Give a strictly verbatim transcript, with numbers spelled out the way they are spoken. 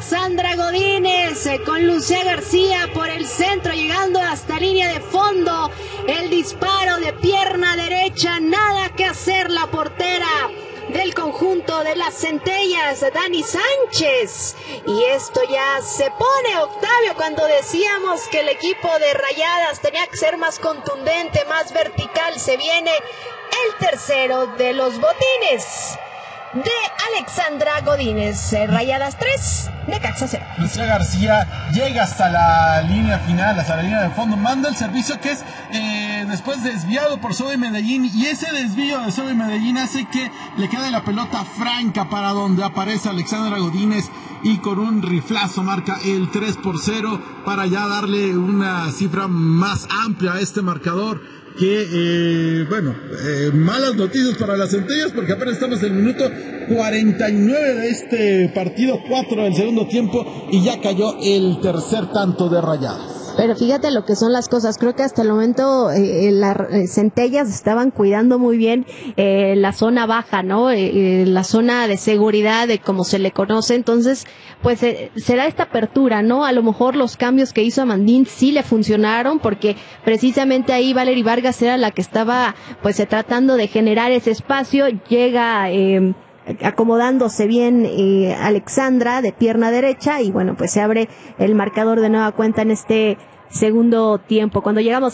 Alexandra Godínez eh, con Lucía García por el centro, llegando hasta línea de fondo. El disparo de pierna derecha, nada que hacer la portera del conjunto de las Centellas, Dani Sánchez. Y esto ya se pone, Octavio, cuando decíamos que el equipo de Rayadas tenía que ser más contundente, más vertical. Se viene el tercero de los botines de Alexandra Godínez. Rayadas tres, Necaxa cero. Lucía García llega hasta la línea final, hasta la línea de fondo, manda el servicio que es eh, después desviado por Zoe Medellín, y ese desvío de Zoe Medellín hace que le quede la pelota franca para donde aparece Alexandra Godínez, y con un riflazo marca el tres por cero para ya darle una cifra más amplia a este marcador. Que, eh, bueno, eh, malas noticias para las Centellas, porque apenas estamos en el minuto cuarenta y nueve de este partido, cuatro del segundo tiempo, y ya cayó el tercer tanto de Rayadas. Pero fíjate lo que son las cosas. Creo que hasta el momento eh, las eh, Centellas estaban cuidando muy bien eh, la zona baja, ¿no? Eh, eh, la zona de seguridad, de como se le conoce. Entonces, pues eh, será esta apertura, ¿no? A lo mejor los cambios que hizo Amandín sí le funcionaron, porque precisamente ahí Valery Vargas era la que estaba, pues, eh, tratando de generar ese espacio. Llega eh, acomodándose bien eh, Alexandra de pierna derecha, y bueno, pues se abre el marcador de nueva cuenta en este segundo tiempo. Cuando llegamos